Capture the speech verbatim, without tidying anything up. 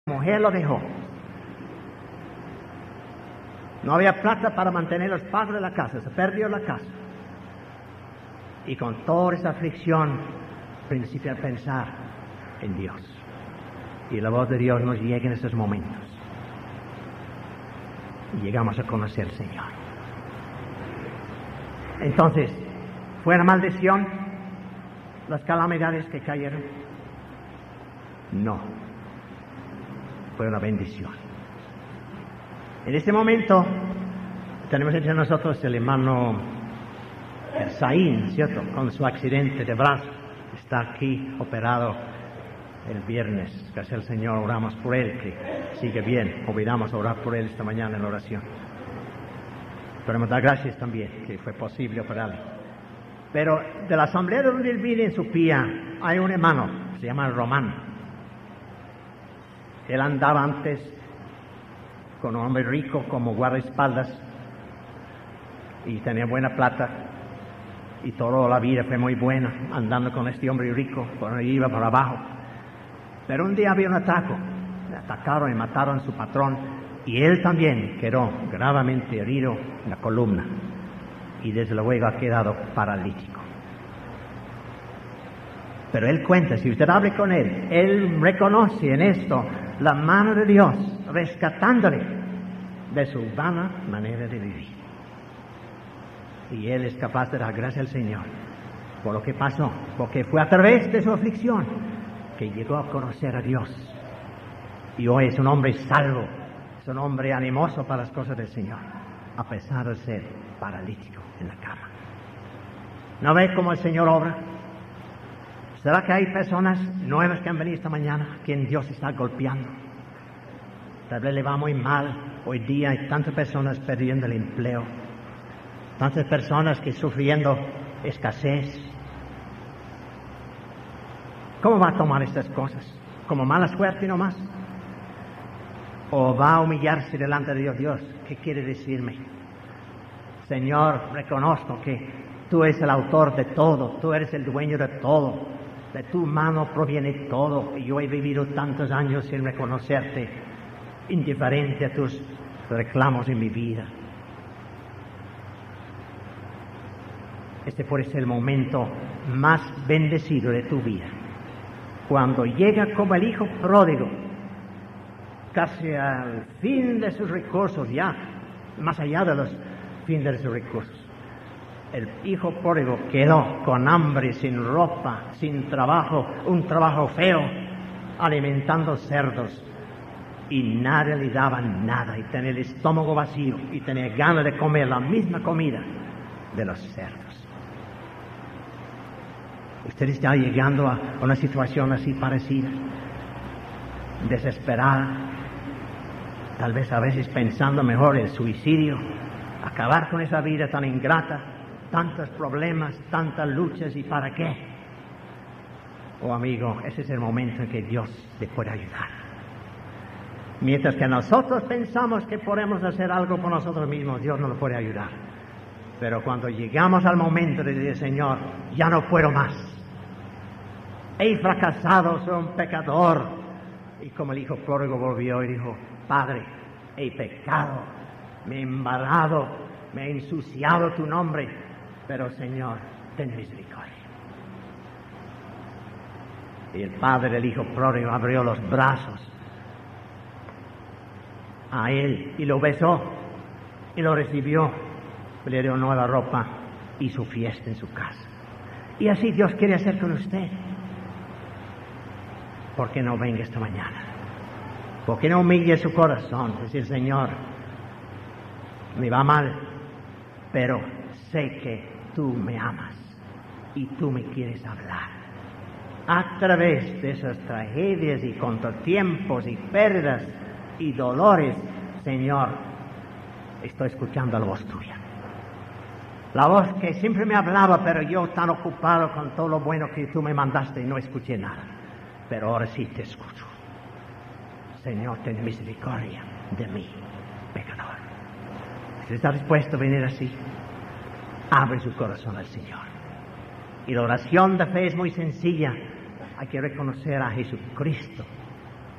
La mujer lo dejó. No había plata para mantener los pagos de la casa, se perdió la casa. Y con toda esa aflicción, principié a pensar en Dios. Y la voz de Dios nos llega en esos momentos. Y llegamos a conocer al Señor. Entonces, ¿fue una maldición las calamidades que cayeron? No. Fue una bendición. En este momento tenemos entre nosotros el hermano Saín, ¿cierto? Con su accidente de brazo. Está aquí operado el viernes. Gracias al Señor oramos por él, que sigue bien. Olvidamos orar por él esta mañana en la oración. Queremos dar gracias también que fue posible operarle. Pero de la asamblea donde él vive en Supía hay un hermano, se llama Román. Él andaba antes con un hombre rico como guardaespaldas y tenía buena plata y toda la vida fue muy buena andando con este hombre rico, por ahí iba para abajo. Pero un día había un ataque, le atacaron y mataron a su patrón y él también quedó gravemente herido en la columna y desde luego ha quedado paralítico. Pero él cuenta, si usted habla con él, él reconoce en esto la mano de Dios rescatándole de su vana manera de vivir. Y él es capaz de dar gracias al Señor por lo que pasó, porque fue a través de su aflicción que llegó a conocer a Dios. Y hoy es un hombre salvo, es un hombre animoso para las cosas del Señor, a pesar de ser paralítico en la cama. ¿No ve cómo el Señor obra? ¿Será que hay personas nuevas que han venido esta mañana a quien Dios está golpeando? Tal vez le va muy mal. Hoy día hay tantas personas perdiendo el empleo, tantas personas que sufriendo escasez. ¿Cómo va a tomar estas cosas? ¿Como mala suerte nomás? ¿O va a humillarse delante de Dios? Dios, ¿qué quiere decirme? Señor, reconozco que tú eres el autor de todo, tú eres el dueño de todo. De tu mano proviene todo, y yo he vivido tantos años sin reconocerte, indiferente a tus reclamos en mi vida. Este puede ser el momento más bendecido de tu vida, cuando llega como el hijo pródigo, casi al fin de sus recursos, ya más allá de los fines de sus recursos. El hijo pródigo quedó con hambre, sin ropa, sin trabajo, un trabajo feo, alimentando cerdos, y nadie le daba nada, y tenía el estómago vacío, y tenía ganas de comer la misma comida de los cerdos. Usted está llegando a una situación así parecida, desesperada, tal vez a veces pensando mejor en el suicidio, acabar con esa vida tan ingrata, tantos problemas, tantas luchas, ¿y para qué? Oh amigo, ese es el momento en que Dios le puede ayudar. Mientras que nosotros pensamos que podemos hacer algo por nosotros mismos, Dios no nos puede ayudar. Pero cuando llegamos al momento de decir, Señor, ya no puedo más, he fracasado, soy un pecador, y como el hijo pródigo volvió y dijo, Padre, he pecado, me he embarrado, me he ensuciado tu nombre, pero Señor, ten misericordia. Y el padre del hijo pródigo abrió los brazos a él y lo besó y lo recibió, le dio nueva ropa y su fiesta en su casa. Y así Dios quiere hacer con usted. ¿Por qué no venga esta mañana? ¿Por qué no humille su corazón? Decir, Señor, me va mal, pero sé que tú me amas y tú me quieres hablar. A través de esas tragedias y contratiempos y pérdidas y dolores, Señor, estoy escuchando la voz tuya. La voz que siempre me hablaba, pero yo tan ocupado con todo lo bueno que tú me mandaste y no escuché nada. Pero ahora sí te escucho. Señor, ten misericordia de mí, pecador. Si está dispuesto a venir así, abre su corazón al Señor. Y la oración de fe es muy sencilla. Hay que reconocer a Jesucristo